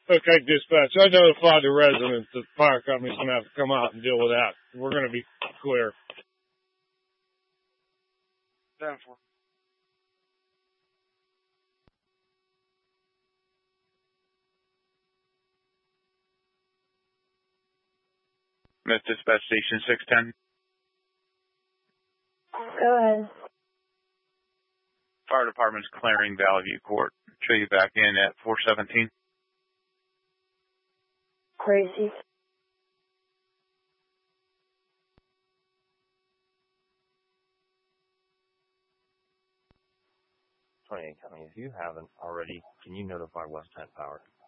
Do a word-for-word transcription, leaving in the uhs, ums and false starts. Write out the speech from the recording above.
Okay, dispatch. I notified the residents that the fire company's going to have to come out and deal with that. We're going to be clear. Down for. Miss Dispatch Station six ten. Go ahead. Fire Department's clearing Valley View Court. Show you back in at four seventeen. Crazy. twenty-eight County, if you haven't already, can you notify West Kent Power?